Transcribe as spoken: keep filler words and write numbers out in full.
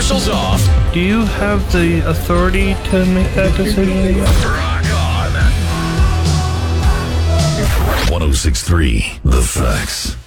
commercials off. Do you have the authority to make that decision? Rock on. one oh six point three The Facts.